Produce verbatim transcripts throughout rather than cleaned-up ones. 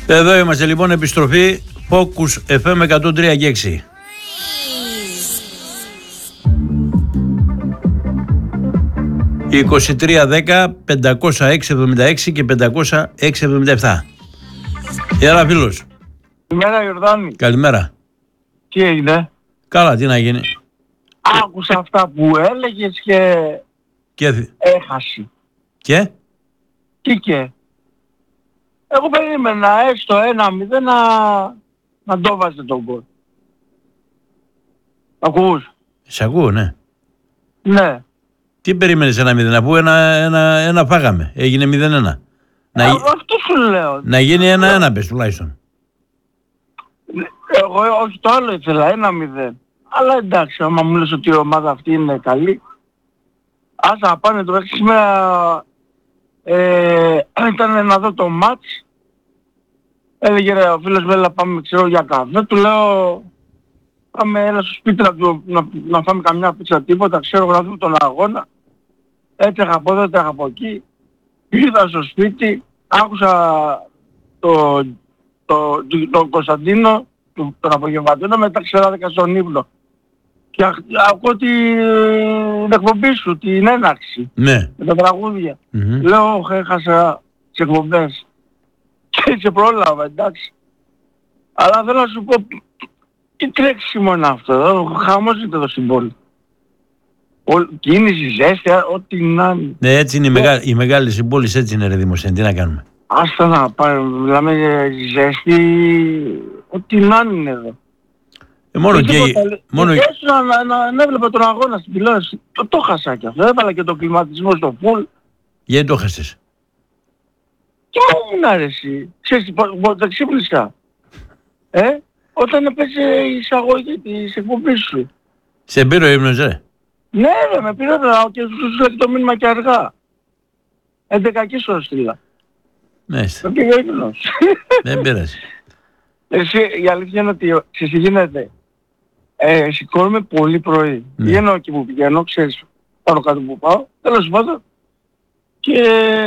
Εδώ είμαστε λοιπόν, επιστροφή Focus εφ εμ εκατόν τρία και έξι. είκοσι τρία δέκα πεντακόσια έξι εβδομήντα έξι και πεντακόσια έξι εβδομήντα επτά. Έλα φίλος. Καλημέρα Ιορδάνη. Καλημέρα. Τι έγινε? Καλά, τι να γίνει. Άκουσα αυτά που έλεγες και, και... έχασε. Και? Τι και? Εγώ περίμενα έστω ένα μηδέν να, να το βάζετε τον γκολ. Ακούς? Σ' ακούω, ναι. Ναι. Τι περίμενες ένα μηδέν, αφού ένα, ένα, ένα φάγαμε, έγινε μηδέν ένα. Να, Α, αυτό σου λέω. Να γίνει ένα ένα πες τουλάχιστον. Εγώ όχι, το άλλο ήθελα, ένα μηδέν. Αλλά εντάξει, άμα μου λες ότι η ομάδα αυτή είναι καλή, ας να πάνε τώρα. Σήμερα ε, ήταν να δω το μάτς. Έλεγε ρε, ο φίλος μου, έλα πάμε ξέρω για καφέ. Του λέω πάμε έλα στο σπίτι να, να, να φάμε καμιά πίτσα, τίποτα, ξέρω να δούμε τον αγώνα. Έτρεχα από εδώ, έτρεχα από εκεί. Ήρθα στο σπίτι, άκουσα το, το, το, το Κωνσταντίνο, τον απογευματίνο, μετά ξεράδικα στον ύπνο. Και ακούω την εκπομπή σου, την έναρξη. Ναι. Με τα τραγούδια. Mm-hmm. Λέω, έχασα τις εκπομπές. Και σε πρόλαβα, εντάξει. Αλλά θέλω να σου πω, τι τρέξιμο είναι αυτό, χαμός είναι εδώ στην πόλη. Κίνηση, ζέστη, ό,τι να είναι. Ναι, έτσι είναι, οι, μεγα... οι μεγάλες πόλεις, έτσι είναι ρε Δημοσθένη, τι να κάνουμε. Άστα να πάμε, μιλάμε για ζέστη, ό,τι να είναι εδώ. Ε, μόνο και... Τίποτα, μόνο... Και έσου να, να, να, να έβλεπα τον αγώνα στην τηλεόραση, το, το χάσα κι αυτό, έβαλα και τον κλιματισμό στο φουλ. Γιατί το χάσες? Και μου να αρέσει, ξέρεις, πότε ξύπνησα. Ε, όταν έπαιζε η εισαγωγή της εκπομπής σου. Σε πήρε ο ύπνος, ρε? Ναι ρε, με πήρε και σου στείλα το μήνυμα και αργά. έντεκα και σου στείλα. Ναι. Με πήγε ο ύπνος. Δεν πειράζει. Εσύ, η αλήθεια είναι ότι ξέρεις τι γίνεται. Ε, σηκώνομαι πολύ πρωί. Ναι. Πηγαίνω εκεί που πηγαίνω, ξέρεις, πάνω κάτω που πάω, τέλος πάντων. Και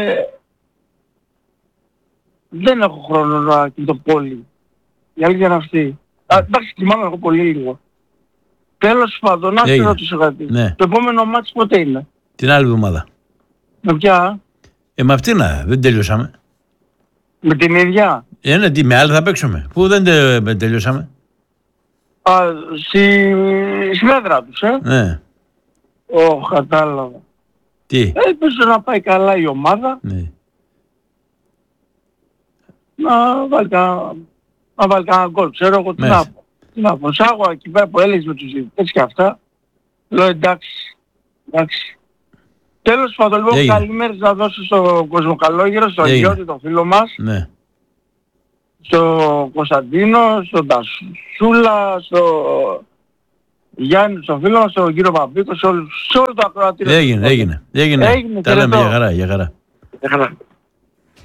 δεν έχω χρόνο να κοιτώ πόλη. Η αλήθεια είναι αυτή. Α, εντάξει, κοιμάμαι εγώ πολύ λίγο. Τέλος πάντων, να σε ρωτήσω κάτι. Ναι. Το επόμενο μάτς πότε είναι? Την άλλη εβδομάδα. Με ποια? Ε, με αυτήν να, δεν τελειώσαμε. Με την ίδια? Ε, ναι, τι, με άλλη θα παίξουμε. Πού δεν τε, τελειώσαμε. Α, στη, στην έδρα τους, ε. Ναι. Ω, κατάλαβα. Τι? Ε, ελπίζω να πάει καλά η ομάδα. Ναι. Να βάλει κανένα, να βάλει κανένα γκολ. Ξέρω εγώ τι να πω. Τι να πω. Σάγω εκεί πέρα που έλεγες με τους διαιτητές και αυτά. Λέω εντάξει. Εντάξει. Τέλος πάντων, λοιπόν, καλημέρες να δώσω στον Κοσμοκαλόγερο, στον Γιώργο, τον φίλο μας. Ναι. Στον Κωνσταντίνο, στον Τασούλα, στον Γιάννη, στον φίλο μας, στον κύριο Παπίκο, σε όλο το ακροατήριο. Έγινε, έγινε. Έγινε. Έγινε. Τα λέμε για χαρά, για χαρά. Για χαρά.